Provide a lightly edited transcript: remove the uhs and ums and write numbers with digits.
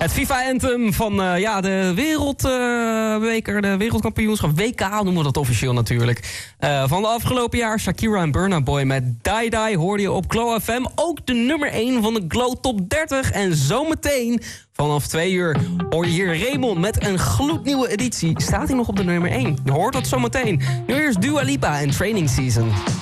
Het FIFA-anthem van de wereldbeker, de wereldkampioenschap, WK noemen we dat officieel natuurlijk. Van de afgelopen jaar, Shakira en Burna Boy met Die Die hoorde je op Glow FM. Ook de nummer 1 van de Glow Top 30. En zometeen vanaf 2 uur hoor je hier Raymond met een gloednieuwe editie. Staat hij nog op de nummer 1? Je hoort dat zometeen. Nu eerst Dua Lipa en Training Season.